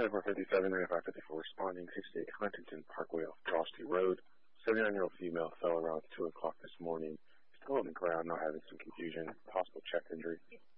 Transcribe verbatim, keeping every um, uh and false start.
seventy-four fifty-seven, ninety-five fifty-four, responding sixty-eight Huntington Parkway off Frosty Road. seventy-nine-year-old female fell around two o'clock this morning. Still on the ground, not having some confusion. Possible chest injury.